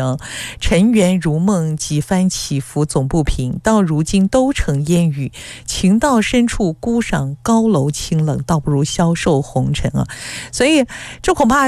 啊，尘缘如梦，几番起伏总不平，到如今都成烟雨。情到深处，孤赏高楼清冷，倒不如消受红尘啊。所以这恐怕